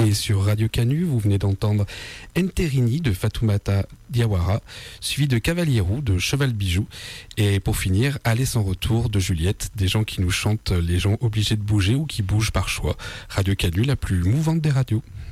Et sur Radio Canu, vous venez d'entendre Enterini de Fatoumata Diawara, suivi de Cavalier-Roux de Cheval Bijou. Et pour finir, Aller sans retour de Juliette, des gens qui nous chantent les gens obligés de bouger ou qui bougent par choix. Radio Canu, la plus mouvante des radios.